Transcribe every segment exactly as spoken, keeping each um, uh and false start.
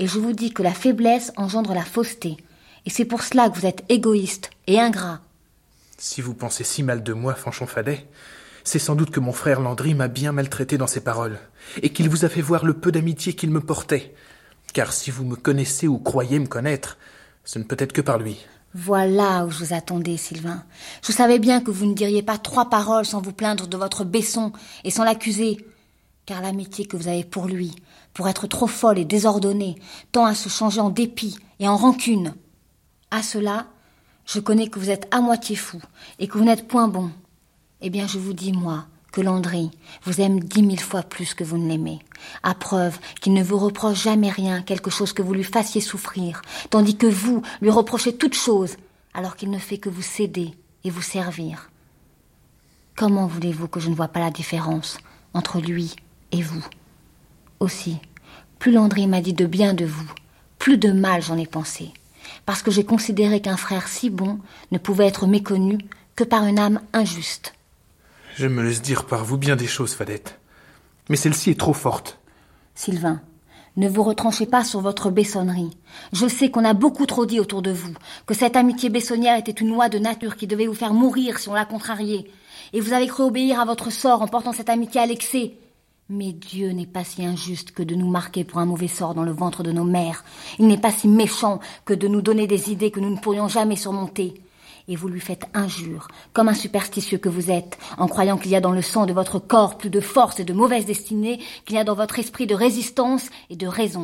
Et je vous dis que la faiblesse engendre la fausseté. Et c'est pour cela que vous êtes égoïste et ingrat. Si vous pensez si mal de moi, Fanchon Fadet, c'est sans doute que mon frère Landry m'a bien maltraité dans ses paroles, et qu'il vous a fait voir le peu d'amitié qu'il me portait. Car si vous me connaissez ou croyez me connaître, ce ne peut être que par lui. Voilà où je vous attendais, Sylvain. Je savais bien que vous ne diriez pas trois paroles sans vous plaindre de votre Besson et sans l'accuser. Car l'amitié que vous avez pour lui, pour être trop folle et désordonnée, tend à se changer en dépit et en rancune. À cela, je connais que vous êtes à moitié fou et que vous n'êtes point bon. Eh bien, je vous dis, moi, que Landry vous aime dix mille fois plus que vous ne l'aimez, à preuve qu'il ne vous reproche jamais rien, quelque chose que vous lui fassiez souffrir, tandis que vous lui reprochez toute chose, alors qu'il ne fait que vous céder et vous servir. Comment voulez-vous que je ne vois pas la différence entre lui et vous? Aussi, plus Landry m'a dit de bien de vous, plus de mal j'en ai pensé, parce que j'ai considéré qu'un frère si bon ne pouvait être méconnu que par une âme injuste. Je me laisse dire par vous bien des choses, Fadette. Mais celle-ci est trop forte. Sylvain, ne vous retranchez pas sur votre bessonnerie. Je sais qu'on a beaucoup trop dit autour de vous, que cette amitié bessonnière était une loi de nature qui devait vous faire mourir si on la contrariait. Et vous avez cru obéir à votre sort en portant cette amitié à l'excès. Mais Dieu n'est pas si injuste que de nous marquer pour un mauvais sort dans le ventre de nos mères. Il n'est pas si méchant que de nous donner des idées que nous ne pourrions jamais surmonter. Et vous lui faites injure, comme un superstitieux que vous êtes, en croyant qu'il y a dans le sang de votre corps plus de force et de mauvaise destinée qu'il y a dans votre esprit de résistance et de raison.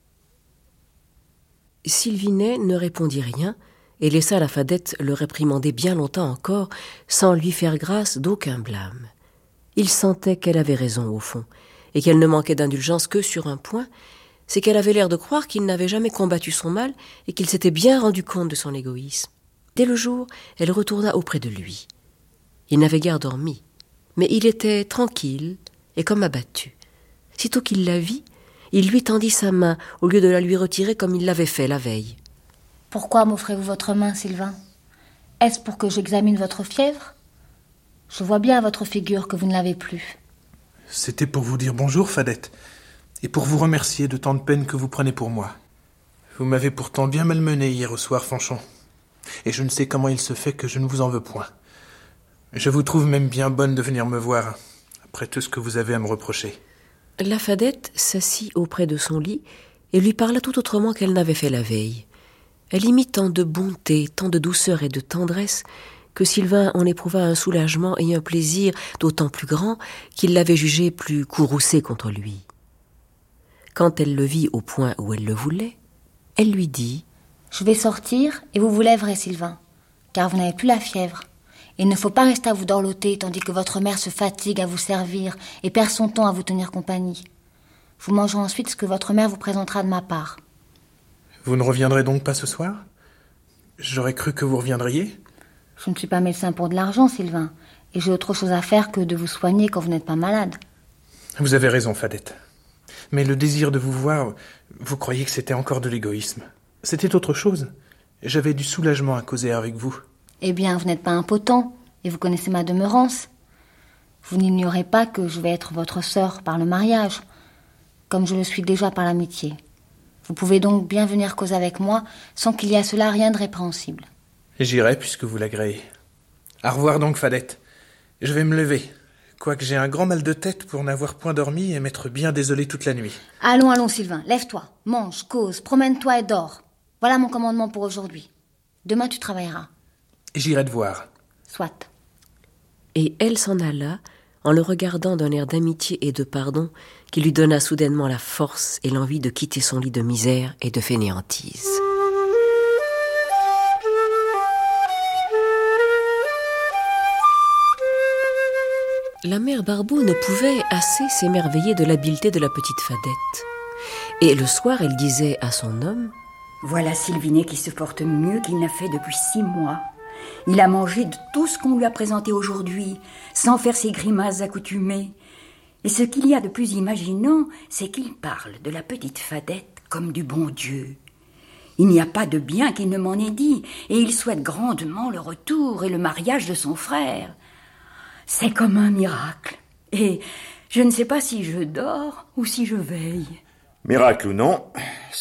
Sylvinet ne répondit rien et laissa la Fadette le réprimander bien longtemps encore, sans lui faire grâce d'aucun blâme. Il sentait qu'elle avait raison au fond, et qu'elle ne manquait d'indulgence que sur un point, c'est qu'elle avait l'air de croire qu'il n'avait jamais combattu son mal et qu'il s'était bien rendu compte de son égoïsme. Dès le jour, elle retourna auprès de lui. Il n'avait guère dormi, mais il était tranquille et comme abattu. Sitôt qu'il la vit, il lui tendit sa main au lieu de la lui retirer comme il l'avait fait la veille. « Pourquoi m'offrez-vous votre main, Sylvain? Est-ce pour que j'examine votre fièvre? Je vois bien à votre figure que vous ne l'avez plus. » C'était pour vous dire bonjour, Fadette, et pour vous remercier de tant de peine que vous prenez pour moi. Vous m'avez pourtant bien malmené hier au soir, Fanchon. Et je ne sais comment il se fait que je ne vous en veux point. Je vous trouve même bien bonne de venir me voir, après tout ce que vous avez à me reprocher. La Fadette s'assit auprès de son lit et lui parla tout autrement qu'elle n'avait fait la veille. Elle y mit tant de bonté, tant de douceur et de tendresse que Sylvain en éprouva un soulagement et un plaisir d'autant plus grand qu'il l'avait jugée plus courroucée contre lui. Quand elle le vit au point où elle le voulait, elle lui dit: « Je vais sortir et vous vous lèverez, Sylvain, car vous n'avez plus la fièvre. Il ne faut pas rester à vous dorloter tandis que votre mère se fatigue à vous servir et perd son temps à vous tenir compagnie. Vous mangerez ensuite ce que votre mère vous présentera de ma part. » Vous ne reviendrez donc pas ce soir? J'aurais cru que vous reviendriez. Je ne suis pas médecin pour de l'argent, Sylvain, et j'ai autre chose à faire que de vous soigner quand vous n'êtes pas malade. Vous avez raison, Fadette. Mais le désir de vous voir, vous croyez que c'était encore de l'égoïsme. C'était autre chose. J'avais du soulagement à causer avec vous. Eh bien, vous n'êtes pas impotent, et vous connaissez ma demeurance. Vous n'ignorez pas que je vais être votre sœur par le mariage, comme je le suis déjà par l'amitié. Vous pouvez donc bien venir causer avec moi, sans qu'il y ait à cela rien de répréhensible. J'irai puisque vous l'agréez. Au revoir donc, Fadette. Je vais me lever, quoique j'ai un grand mal de tête pour n'avoir point dormi et m'être bien désolé toute la nuit. Allons, allons, Sylvain, lève-toi, mange, cause, promène-toi et dors. Voilà mon commandement pour aujourd'hui. Demain, tu travailleras. J'irai te voir. Soit. Et elle s'en alla, en le regardant d'un air d'amitié et de pardon qui lui donna soudainement la force et l'envie de quitter son lit de misère et de fainéantise. La mère Barbeau ne pouvait assez s'émerveiller de l'habileté de la petite Fadette. Et le soir, elle disait à son homme: « Voilà Sylvinet qui se porte mieux qu'il n'a fait depuis six mois. Il a mangé de tout ce qu'on lui a présenté aujourd'hui, sans faire ses grimaces accoutumées. Et ce qu'il y a de plus imaginant, c'est qu'il parle de la petite Fadette comme du bon Dieu. Il n'y a pas de bien qu'il ne m'en ait dit, et il souhaite grandement le retour et le mariage de son frère. C'est comme un miracle, et je ne sais pas si je dors ou si je veille. » Miracle ou non,